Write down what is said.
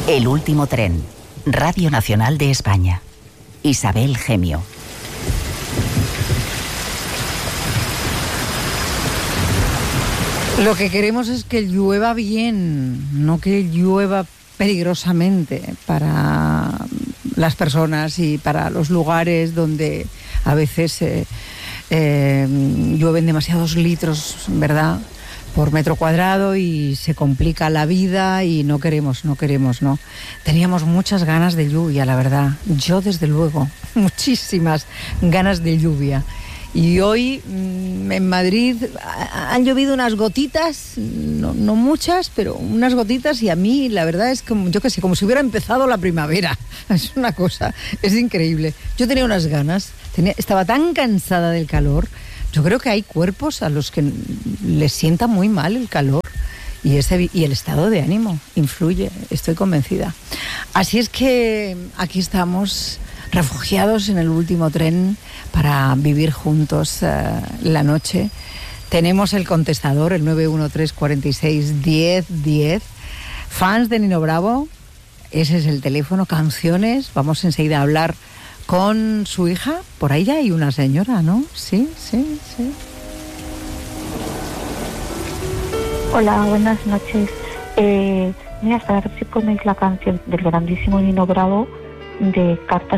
El último tren. Radio Nacional de España. Isabel Gemio. Lo que queremos es que llueva bien, no que llueva peligrosamente para las personas y para los lugares donde a veces llueven demasiados litros, ¿verdad?, por metro cuadrado y se complica la vida y no queremos, ¿no? Teníamos muchas ganas de lluvia, la verdad. Yo, desde luego, muchísimas ganas de lluvia. Y hoy en Madrid han llovido unas gotitas, no muchas, pero unas gotitas, y a mí la verdad es como, yo qué sé, como si hubiera empezado la primavera. Es una cosa, es increíble. Yo tenía unas ganas, estaba tan cansada del calor. Yo creo que hay cuerpos a los que les sienta muy mal el calor y el estado de ánimo influye, estoy convencida. Así es que aquí estamos, refugiados en el último tren para vivir juntos la noche. Tenemos el contestador, el 913 46 10 10. Fans de Nino Bravo, ese es el teléfono. Canciones, vamos enseguida a hablar con su hija. Por ahí ya hay una señora, ¿no? Sí. Hola, buenas noches. Mira, para ver si ponéis la canción del grandísimo Nino Bravo, de Cartas